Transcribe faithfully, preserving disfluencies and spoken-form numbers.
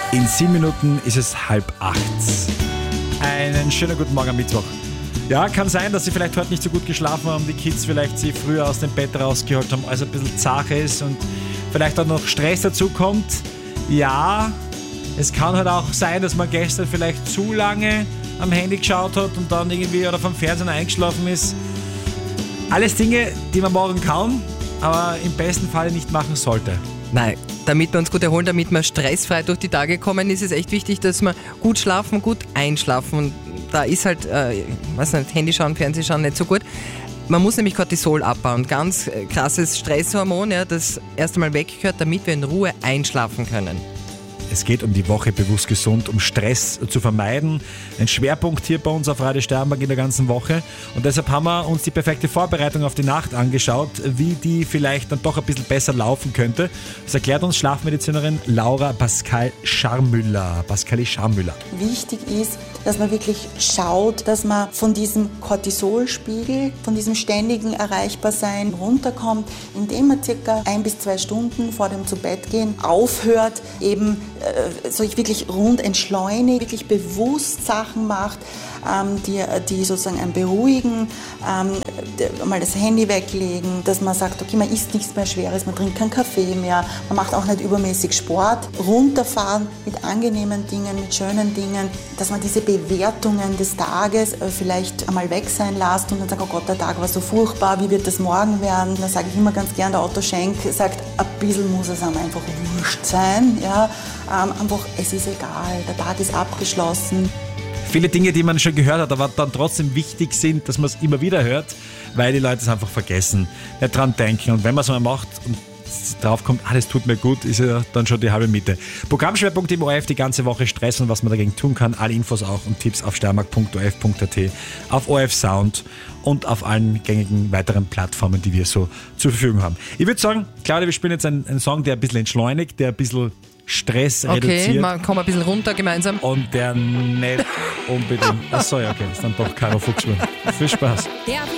In sieben Minuten ist es halb acht. Einen schönen guten Morgen am Mittwoch. Ja, kann sein, dass sie vielleicht heute nicht so gut geschlafen haben, die Kids vielleicht sie früher aus dem Bett rausgeholt haben, also ein bisschen zach ist und vielleicht auch noch Stress dazu kommt. Ja, es kann halt auch sein, dass man gestern vielleicht zu lange am Handy geschaut hat und dann irgendwie oder vom Fernsehen eingeschlafen ist. Alles Dinge, die man morgen kann, aber im besten Fall nicht machen sollte. Nein, damit wir uns gut erholen, damit wir stressfrei durch die Tage kommen, ist es echt wichtig, dass wir gut schlafen, gut einschlafen. Und da ist halt, äh, weiß nicht, Handy schauen, Fernsehen schauen nicht so gut. Man muss nämlich Cortisol abbauen. Ganz krasses Stresshormon, ja, das erst einmal weggehört, damit wir in Ruhe einschlafen können. Es geht um die Woche bewusst gesund, um Stress zu vermeiden. Ein Schwerpunkt hier bei uns auf Radio Steiermark in der ganzen Woche. Und deshalb haben wir uns die perfekte Vorbereitung auf die Nacht angeschaut, wie die vielleicht dann doch ein bisschen besser laufen könnte. Das erklärt uns Schlafmedizinerin Laura Pascal Scharmüller. Pascali Scharmüller. Wichtig ist, dass man wirklich schaut, dass man von diesem Cortisolspiegel, von diesem ständigen Erreichbarsein runterkommt, indem man circa ein bis zwei Stunden vor dem Zubettgehen aufhört, eben äh, so wirklich rund entschleunigt, wirklich bewusst Sachen macht, ähm, die, die sozusagen einen beruhigen, ähm, mal das Handy weglegen, dass man sagt, okay, man isst nichts mehr Schweres, man trinkt keinen Kaffee mehr, man macht auch nicht übermäßig Sport, runterfahren mit angenehmen Dingen, mit schönen Dingen, dass man diese Bewertungen des Tages äh, vielleicht einmal weg sein lässt und dann sagt, oh Gott, der Tag war so furchtbar, wie wird das morgen werden? Da sage ich immer ganz gern, der Otto Schenk sagt, ein bisschen muss es einem einfach wurscht sein. Ja? Ähm, einfach, es ist egal, der Tag ist abgeschlossen. Viele Dinge, die man schon gehört hat, aber dann trotzdem wichtig sind, dass man es immer wieder hört, weil die Leute es einfach vergessen, nicht dran denken. Und wenn man es mal macht und drauf kommt, alles tut mir gut, ist ja dann schon die halbe Miete. Programmschwerpunkt im O R F die ganze Woche Stress und was man dagegen tun kann. Alle Infos auch und Tipps auf steiermark punkt o r f punkt a t, auf O R F Sound und auf allen gängigen weiteren Plattformen, die wir so zur Verfügung haben. Ich würde sagen, Claudia, wir spielen jetzt einen, einen Song, der ein bisschen entschleunigt, der ein bisschen Stress okay, reduziert. Okay, wir kommen ein bisschen runter gemeinsam. Und der nicht unbedingt... Achso, ja, okay, das ist dann doch Caro Fuchsmann. Viel Spaß. Der